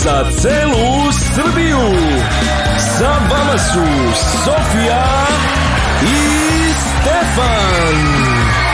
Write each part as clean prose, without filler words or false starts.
Za celu Srbiju. Sa vama su Sofija i Stefan.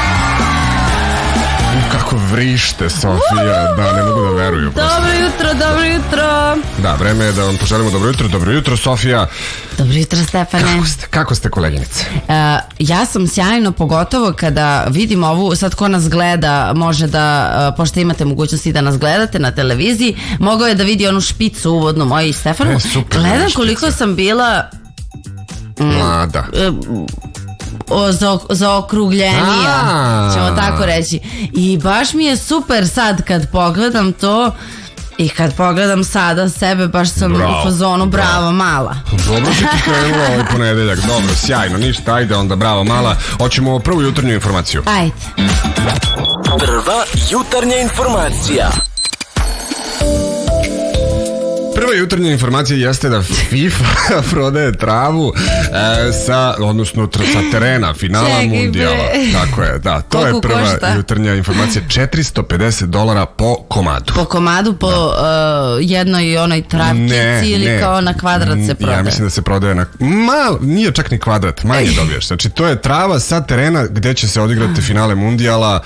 Kako vrište, Sofija, da, ne mogu da veruju. Dobro jutro. Da, vreme je da vam poželimo dobro jutro, Sofija. Dobro jutro, Stefane. Kako ste, koleginice? Ja sam sjajno, pogotovo kada vidim ovu, sad ko nas gleda, može da, pošto imate mogućnosti da nas gledate na televiziji, mogao je da vidi onu špicu uvodno moju i Stefanu. Gledam koliko sam bila mlada. Zaokrugljenija, ćemo tako reći. I baš mi je super sad kad pogledam to i kad pogledam sada sebe, baš sam u fazonu bravo mala. Dobro si ti krenula ovaj ponedeljak, dobro, sjajno, ništa, ajde onda bravo mala. Hoćemo prvu jutarnju informaciju. Ajde. Prva jutarnja informacija. Prva jutarnja informacija jeste da FIFA prodaje travu sa terena finala mundijala. Tako je, da. To je prva jutarnja informacija. $450 po komadu. Po komadu, po jednoj onoj travčici ili kao na kvadrat se prodaje? Ja mislim da se prodaje na... Nije čak ni kvadrat, manje dobiješ. Znači, to je trava sa terena gde će se odigrati finale mundijala.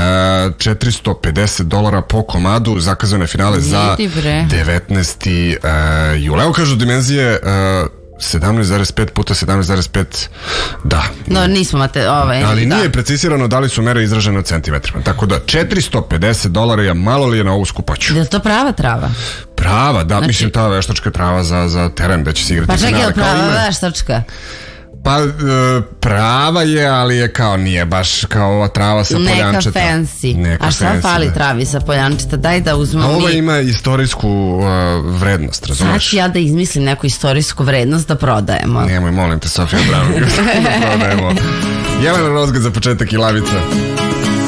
$450 po komadu. Zakazane finale za 19. jula. Evo kažu dimenzije 17,5 puta 17,5, da. No, nismo ali nije precizirano da li su mere izražene u centimetrima. Tako da $450 je malo li je na ovu skupaću. Je li to prava trava? Prava, da, mislim ta veštačka trava za teren gde će se igrati finale. Pa čekaj, je li prava veštačka? Pa prava je, ali je kao nije baš kao ova trava sa poljančeta. Neka fancy. A šta fali travi sa poljančeta? Daj da uzmemo mi. A ova ima istorijsku vrednost, razumeš? Znači ja da izmislim neku istorijsku vrednost da prodajemo. Nemoj, molim te, Sofija Bravo, da prodajemo. Jelena Rozga za početak i Lavica.